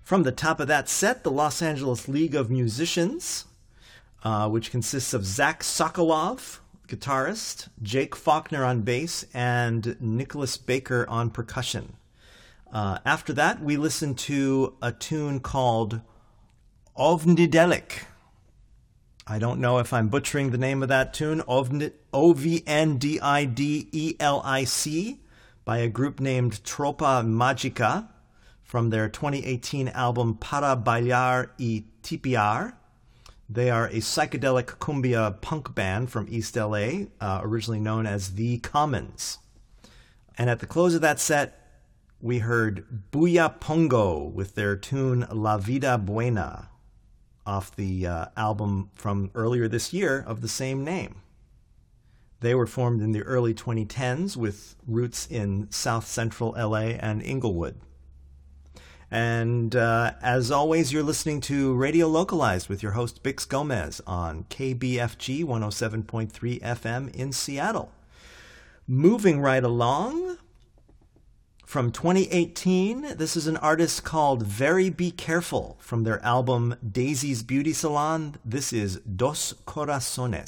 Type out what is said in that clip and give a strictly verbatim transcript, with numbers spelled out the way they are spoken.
From the top of that set, the Los Angeles League of Musicians, uh, which consists of Zach Sokolov, guitarist, Jake Faulkner on bass, and Nicholas Baker on percussion. Uh, after that, we listened to a tune called Ovnidelic. I don't know if I'm butchering the name of that tune, O V N D I D E L I C, by a group named Tropa Magica, from their twenty eighteen album Para Bailar y Tipear. They are a psychedelic cumbia punk band from East L A, uh, originally known as The Commons. And at the close of that set, we heard Buya Pongo with their tune La Vida Buena off the uh, album from earlier this year of the same name. They were formed in the early twenty tens with roots in South Central L A and Inglewood. And uh, as always, you're listening to Radio Localized with your host, Bix Gomez, on K B F G one oh seven point three F M in Seattle. Moving right along, from twenty eighteen, this is an artist called Very Be Careful from their album Daisy's Beauty Salon. This is Dos Corazones.